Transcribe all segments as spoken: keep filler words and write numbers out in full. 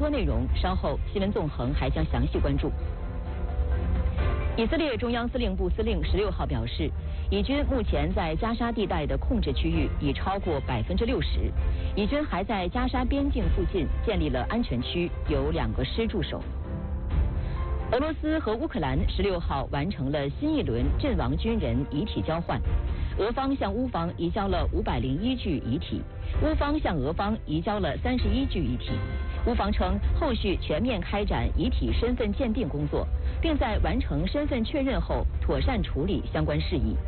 多内容，稍后新闻纵横还将详细关注。以色列中央司令部司令十六号表示，以军目前在加沙地带的控制区域已超过百分之六十，以军还在加沙边境附近建立了安全区，有两个师驻守。俄罗斯和乌克兰十六号完成了新一轮阵亡军人遗体交换，俄方向乌方移交了五百零一具遗体，乌方向俄方移交了三十一具遗体。乌方称，后续全面开展遗体身份鉴定工作，并在完成身份确认后妥善处理相关事宜。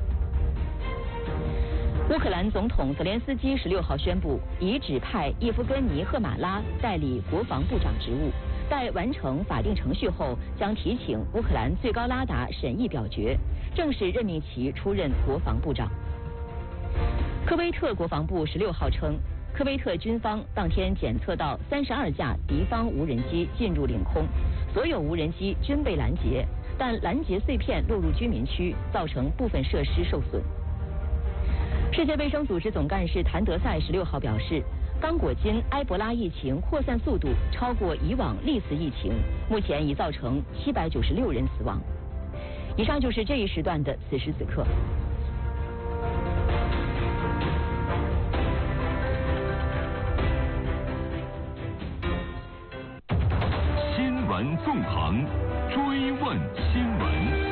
乌克兰总统泽连斯基十六号宣布，已指派叶夫根尼·赫马拉代理国防部长职务，待完成法定程序后，将提请乌克兰最高拉达审议表决，正式任命其出任国防部长。科威特国防部十六号称，科威特军方当天检测到三十二架敌方无人机进入领空，所有无人机均被拦截，但拦截碎片落入居民区，造成部分设施受损。世界卫生组织总干事谭德赛十六号表示，刚果金埃博拉疫情扩散速度超过以往历次疫情，目前已造成七百九十六人死亡。以上就是这一时段的此时此刻。 新闻纵横，追问新闻。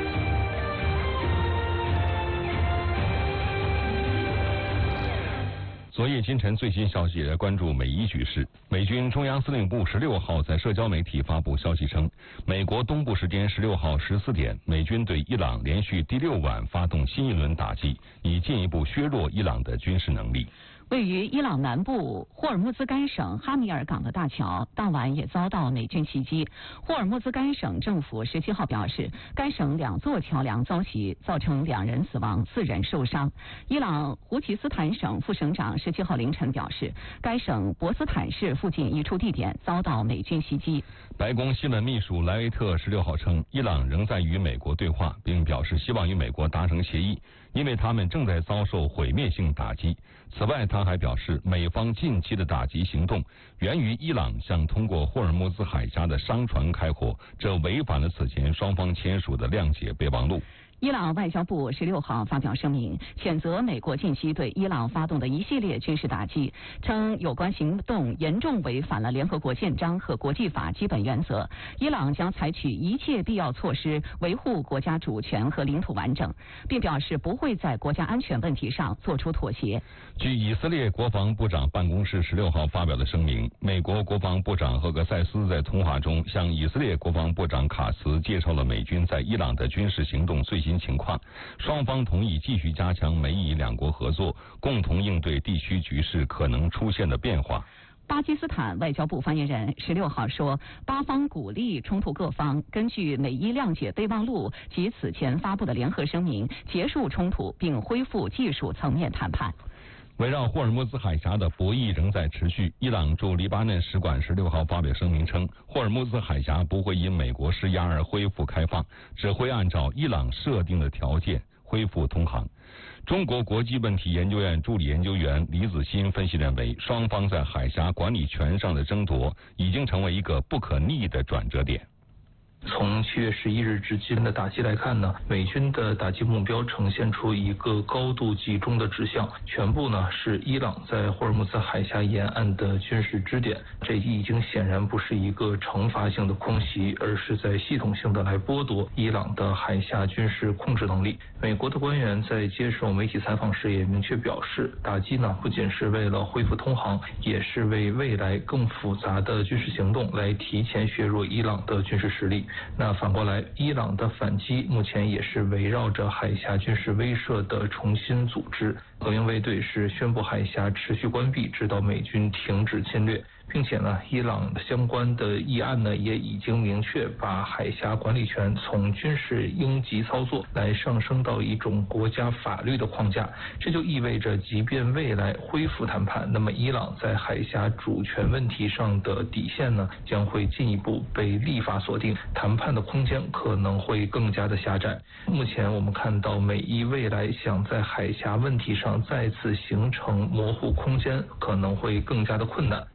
昨夜今晨最新消息来关注美伊局势。美军中央司令部十六号在社交媒体发布消息称，美国东部时间十六号十四点，美军对伊朗连续第六晚发动新一轮打击，以进一步削弱伊朗的军事能力。 位于伊朗南部霍尔木兹干省哈米尔港的大桥当晚也遭到美军袭击。霍尔木兹干省政府十七号表示，该省两座桥梁遭袭，造成两人死亡，四人受伤。伊朗胡奇斯坦省副省长十七号凌晨表示，该省博斯坦市附近一处地点遭到美军袭击。 白宫新闻秘书莱维特十六号称，伊朗仍在与美国对话，并表示希望与美国达成协议，因为他们正在遭受毁灭性打击。此外，他还表示，美方近期的打击行动源于伊朗向通过霍尔木兹海峡的商船开火，这违反了此前双方签署的谅解备忘录。 伊朗外交部十六号发表声明，谴责美国近期对伊朗发动的一系列军事打击，称有关行动严重违反了联合国宪章和国际法基本原则。伊朗将采取一切必要措施维护国家主权和领土完整，并表示不会在国家安全问题上做出妥协。 据以色列国防部长办公室十六号发表的声明，美国国防部长赫格塞斯在通话中向以色列国防部长卡茨介绍了美军在伊朗的军事行动最新情况，双方同意继续加强美以两国合作，共同应对地区局势可能出现的变化。 巴基斯坦外交部发言人十六号说，巴方鼓励冲突各方根据美伊谅解备忘录及此前发布的联合声明结束冲突，并恢复技术层面谈判。 围绕霍尔木兹海峡的博弈仍在持续。伊朗驻黎巴嫩使馆十六号发表声明称，霍尔木兹海峡不会因美国施压而恢复开放，只会按照伊朗设定的条件恢复通航。中国国际问题研究院助理研究员李子欣分析认为，双方在海峡管理权上的争夺已经成为一个不可逆的转折点。 从七月十一日至今的打击来看呢，美军的打击目标呈现出一个高度集中的指向，全部呢是伊朗在霍尔木兹海峡沿岸的军事支点。这已经显然不是一个惩罚性的空袭，而是在系统性的来剥夺伊朗的海峡军事控制能力。美国的官员在接受媒体采访时也明确表示，打击呢不仅是为了恢复通航，也是为未来更复杂的军事行动来提前削弱伊朗的军事实力。那反过来，伊朗的反击目前也是围绕着海峡军事威慑的重新组织。革命卫队是宣布海峡持续关闭，直到美军停止侵略。并且呢，伊朗相关的议案呢也已经明确把海峡管理权从军事应急操作来上升到一种国家法律的框架。这就意味着，即便未来恢复谈判，那么伊朗在海峡主权问题上的底线呢将会进一步被立法锁定，谈判的空间可能会更加的狭窄。目前我们看到，美伊未来想在海峡问题上再次形成模糊空间，可能会更加的困难。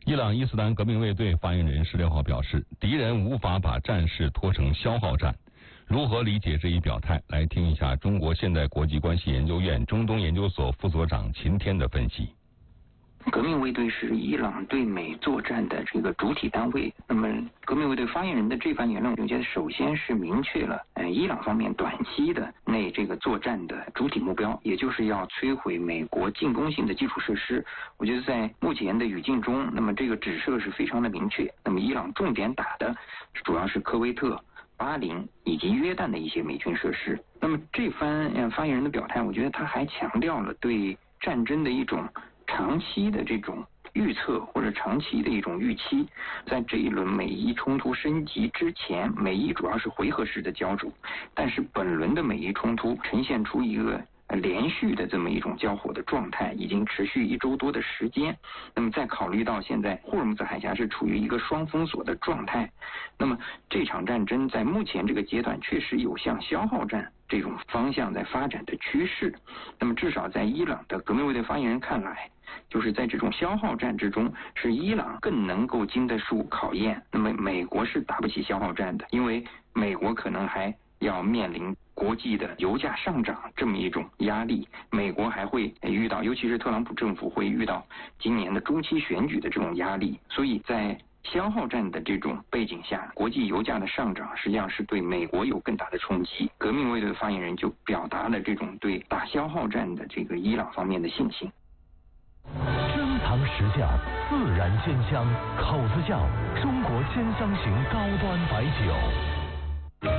伊朗伊斯兰革命卫队发言人十六号表示，敌人无法把战事拖成消耗战。如何理解这一表态？来听一下中国现代国际关系研究院中东研究所副所长秦天的分析。 革命卫队是伊朗对美作战的这个主体单位。那么，革命卫队发言人的这番言论，我觉得首先是明确了，呃，伊朗方面短期的内这个作战的主体目标，也就是要摧毁美国进攻性的基础设施。我觉得在目前的语境中，那么这个指涉是非常的明确。那么，伊朗重点打的主要是科威特、巴林以及约旦的一些美军设施。那么这番呃发言人的表态，我觉得他还强调了对战争的一种长期的这种预测或者长期的一种预期。在这一轮美伊冲突升级之前，美伊主要是回合式的交手，但是本轮的美伊冲突呈现出一个连续的这么一种交火的状态，已经持续一周多的时间。那么再考虑到现在霍尔木兹海峡是处于一个双封锁的状态，那么这场战争在目前这个阶段确实有向消耗战这种方向在发展的趋势。那么至少在伊朗的革命卫队发言人看来，就是在这种消耗战之中，是伊朗更能够经得住考验。那么美国是打不起消耗战的，因为美国可能还要面临国际的油价上涨这么一种压力，美国还会遇到，尤其是特朗普政府会遇到今年的中期选举的这种压力。所以在消耗战的这种背景下，国际油价的上涨实际上是对美国有更大的冲击。革命卫队的发言人就表达了这种对打消耗战的这个伊朗方面的信心。 珍藏实窖，自然鲜香，口子窖，中国鲜香型高端白酒。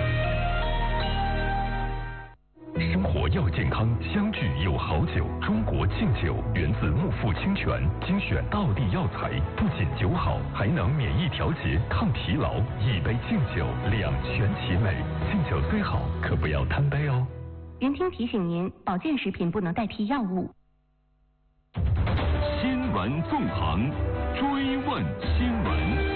生活要健康，相聚有好酒。中国劲酒源自木富清泉，精选道地药材，不仅酒好，还能免疫调节、抗疲劳。一杯劲酒，两全其美。劲酒虽好，可不要贪杯哦。 云听提醒您，保健食品不能代替药物。 新闻纵横，追问新闻。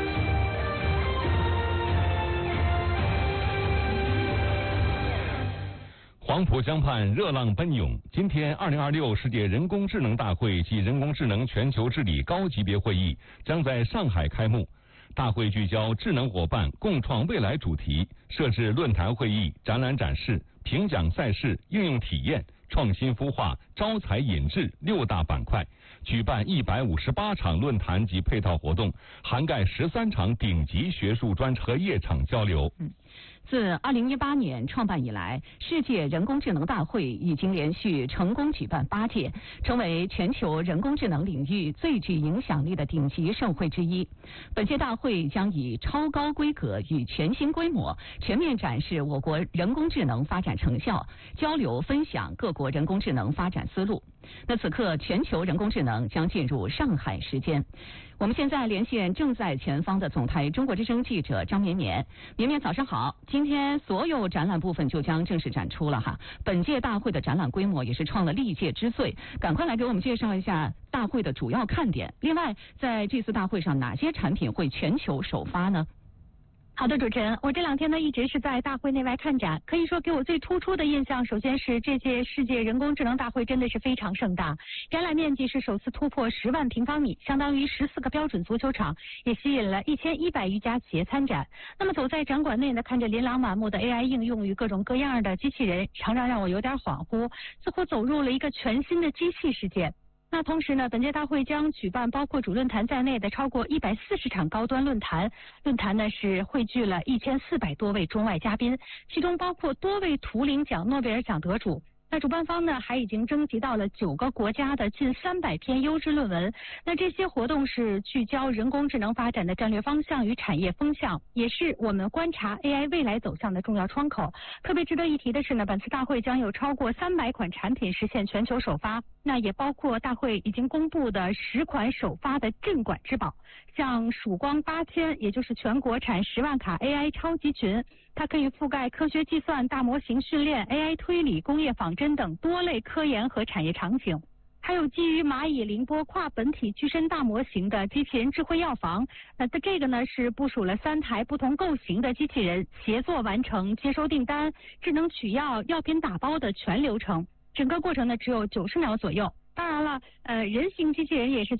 黄浦江畔热浪奔涌。今天，二零二六世界人工智能大会及人工智能全球治理高级别会议将在上海开幕。大会聚焦智能伙伴共创未来主题，设置论坛会议、展览展示、评奖赛事、应用体验、创新孵化、招才引智六大板块，举办一百五十八场论坛及配套活动，涵盖十三场顶级学术专和夜场交流。 嗯自二零一八年创办以来，世界人工智能大会已经连续成功举办八届，成为全球人工智能领域最具影响力的顶级盛会之一。本届大会将以超高规格与全新规模，全面展示我国人工智能发展成效，交流分享各国人工智能发展思路。那此刻，全球人工智能将进入上海时间。我们现在连线正在前方的总台中国之声记者张绵绵。绵绵早上好，今天所有展览部分就将正式展出了哈。本届大会的展览规模也是创了历届之最，赶快来给我们介绍一下大会的主要看点。另外，在这次大会上，哪些产品会全球首发呢？ 好的，主持人，我这两天呢一直是在大会内外看展，可以说给我最突出的印象，首先是这届世界人工智能大会真的是非常盛大，展览面积是首次突破十万平方米，相当于十四个标准足球场，也吸引了一千一百余家企业参展。那么走在展馆内呢，看着琳琅满目的 A I 应用与各种各样的机器人，常常让我有点恍惚，似乎走入了一个全新的机器世界。那同时呢，本届大会将举办包括主论坛在内的超过一百四十场高端论坛，论坛呢是汇聚了一千四百多位中外嘉宾，其中包括多位图灵奖、诺贝尔奖得主。那主办方呢还已经征集到了九个国家的近三百篇优质论文。那这些活动是聚焦人工智能发展的战略方向与产业风向，也是我们观察 A I 未来走向的重要窗口。特别值得一提的是呢，本次大会将有超过三百款产品实现全球首发，那也包括大会已经公布的十款首发的镇馆之宝，像曙光八千，也就是全国产十万卡 A I 超级群，它可以覆盖科学计算、大模型训练、A I 推理、工业仿真等多类科研和产业场景。还有基于蚂蚁凌波跨本体具身大模型的机器人智慧药房，那这个呢是部署了三台不同构型的机器人，协作完成接收订单、智能取药、药品打包的全流程，整个过程呢只有九十秒左右。当然了，呃，人形机器人也是